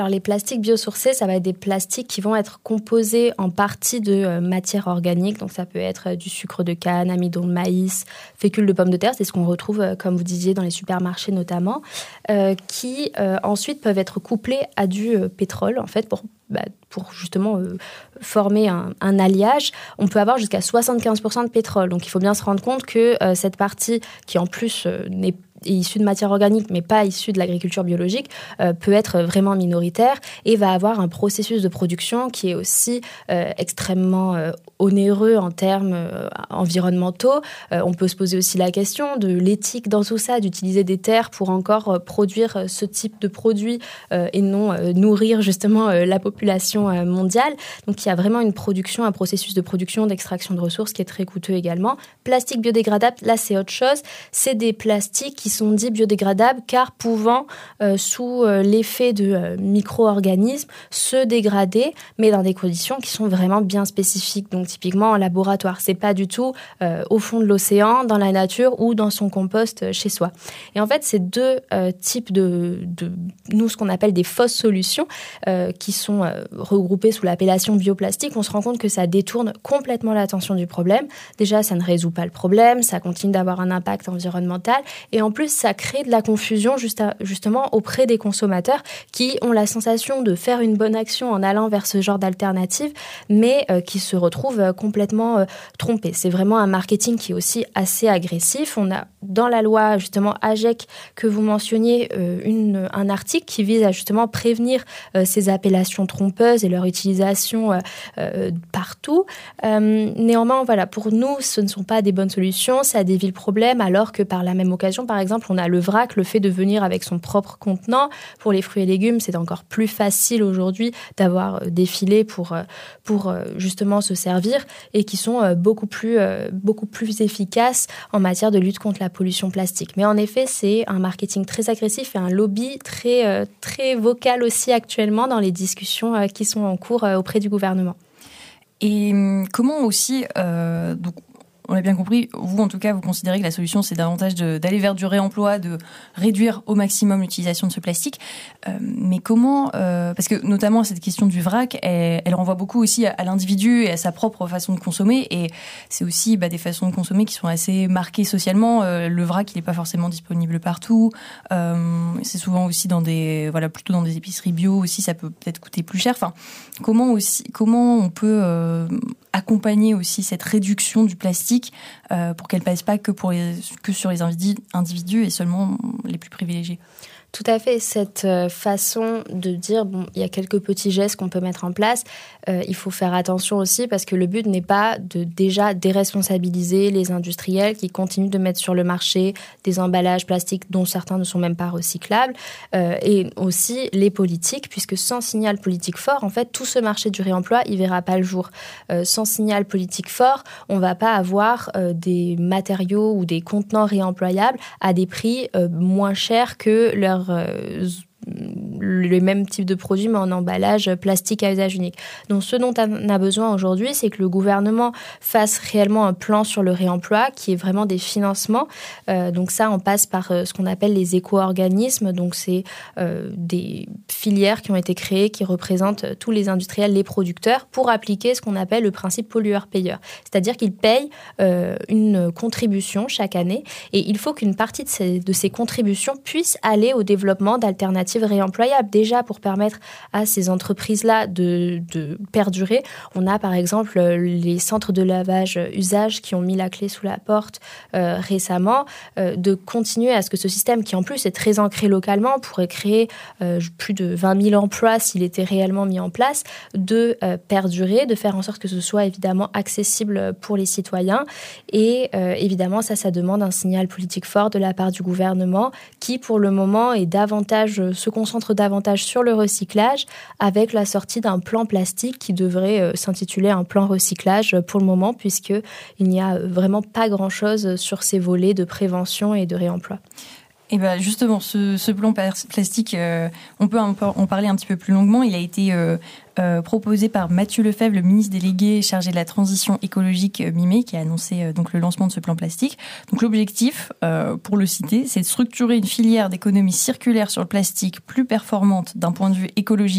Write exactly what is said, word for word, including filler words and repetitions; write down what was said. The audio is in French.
Alors, les plastiques biosourcés, ça va être des plastiques qui vont être composés en partie de euh, matière organique. Donc, ça peut être euh, du sucre de canne, amidon de maïs, fécule de pomme de terre. C'est ce qu'on retrouve, euh, comme vous disiez, dans les supermarchés notamment, euh, qui euh, ensuite peuvent être couplés à du euh, pétrole, en fait, pour, bah, pour justement euh, former un, un alliage. On peut avoir jusqu'à soixante-quinze pour cent de pétrole. Donc, il faut bien se rendre compte que euh, cette partie, qui en plus euh, n'est est issue de matière organique, mais pas issue de l'agriculture biologique, euh, peut être vraiment minoritaire et va avoir un processus de production qui est aussi euh, extrêmement euh, onéreux en termes euh, environnementaux. Euh, on peut se poser aussi la question de l'éthique dans tout ça, d'utiliser des terres pour encore euh, produire euh, ce type de produits euh, et non euh, nourrir justement euh, la population euh, mondiale. Donc il y a vraiment une production, un processus de production, d'extraction de ressources qui est très coûteux également. Plastique biodégradable, là c'est autre chose. C'est des plastiques qui sont dits biodégradables car pouvant, euh, sous euh, l'effet de euh, micro-organismes, se dégrader, mais dans des conditions qui sont vraiment bien spécifiques. Donc typiquement en laboratoire, c'est pas du tout euh, au fond de l'océan, dans la nature ou dans son compost chez soi. Et en fait, ces deux euh, types de, de, nous, ce qu'on appelle des fausses solutions, euh, qui sont euh, regroupées sous l'appellation bioplastique, on se rend compte que ça détourne complètement l'attention du problème. Déjà, ça ne résout pas le problème, ça continue d'avoir un impact environnemental, et en plus, ça crée de la confusion juste à, justement auprès des consommateurs qui ont la sensation de faire une bonne action en allant vers ce genre d'alternative, mais euh, qui se retrouvent euh, complètement euh, trompés. C'est vraiment un marketing qui est aussi assez agressif. On a dans la loi justement A G E C que vous mentionniez euh, une, un article qui vise à justement prévenir euh, ces appellations trompeuses et leur utilisation euh, euh, partout. Euh, néanmoins, voilà, pour nous, ce ne sont pas des bonnes solutions, ça dévie le problème, alors que par la même occasion, par exemple, on a le vrac, le fait de venir avec son propre contenant. Pour les fruits et légumes, c'est encore plus facile aujourd'hui d'avoir des filets pour, pour justement se servir et qui sont beaucoup plus, beaucoup plus efficaces en matière de lutte contre la pollution plastique. Mais en effet, c'est un marketing très agressif et un lobby très, très vocal aussi actuellement dans les discussions qui sont en cours auprès du gouvernement. Et comment aussi... Euh, donc on a bien compris, vous en tout cas, vous considérez que la solution, c'est davantage de, d'aller vers du réemploi, de réduire au maximum l'utilisation de ce plastique. Euh, mais comment, euh, parce que notamment cette question du vrac, elle, elle renvoie beaucoup aussi à, à l'individu et à sa propre façon de consommer. Et c'est aussi bah, des façons de consommer qui sont assez marquées socialement. Euh, le vrac, il n'est pas forcément disponible partout. Euh, c'est souvent aussi dans des, voilà, plutôt dans des épiceries bio aussi, ça peut peut-être coûter plus cher. Enfin, comment aussi, comment on peut euh, accompagner aussi cette réduction du plastique euh, pour qu'elle pèse pas que, pour les, que sur les individus et seulement les plus privilégiés. Tout à fait, cette façon de dire, bon, il y a quelques petits gestes qu'on peut mettre en place, euh, il faut faire attention aussi parce que le but n'est pas de déjà déresponsabiliser les industriels qui continuent de mettre sur le marché des emballages plastiques dont certains ne sont même pas recyclables, euh, et aussi les politiques, puisque sans signal politique fort, en fait, tout ce marché du réemploi, il verra pas le jour. Euh, sans signal politique fort, on va pas avoir euh, des matériaux ou des contenants réemployables à des prix euh, moins chers que leurs Euh, le même type de produit mais en emballage plastique à usage unique. Donc ce dont on a besoin aujourd'hui, c'est que le gouvernement fasse réellement un plan sur le réemploi qui est vraiment des financements. Euh, donc ça, on passe par euh, ce qu'on appelle les éco-organismes. Donc c'est euh, des filières qui ont été créées qui représentent tous les industriels, les producteurs pour appliquer ce qu'on appelle le principe pollueur-payeur. C'est-à-dire qu'ils payent euh, une contribution chaque année et il faut qu'une partie de ces, de ces contributions puisse aller au développement d'alternatives réemployables. Déjà, pour permettre à ces entreprises-là de, de perdurer, on a par exemple les centres de lavage usage qui ont mis la clé sous la porte euh, récemment, euh, de continuer à ce que ce système, qui en plus est très ancré localement, pourrait créer euh, plus de vingt mille emplois s'il était réellement mis en place, de euh, perdurer, de faire en sorte que ce soit évidemment accessible pour les citoyens. Et euh, évidemment, ça, ça demande un signal politique fort de la part du gouvernement qui, pour le moment, est davantage se concentre davantage sur le recyclage avec la sortie d'un plan plastique qui devrait euh, s'intituler un plan recyclage pour le moment puisqu'il n'y a vraiment pas grand-chose sur ces volets de prévention et de réemploi. Et ben justement, ce, ce plan plastique, euh, on peut en, en parler un petit peu plus longuement. Il a été euh, euh, proposé par Mathieu Lefèvre, le ministre délégué chargé de la transition écologique euh, mi-mai, qui a annoncé euh, donc le lancement de ce plan plastique. Donc l'objectif, euh, pour le citer, c'est de structurer une filière d'économie circulaire sur le plastique plus performante d'un point de vue écologique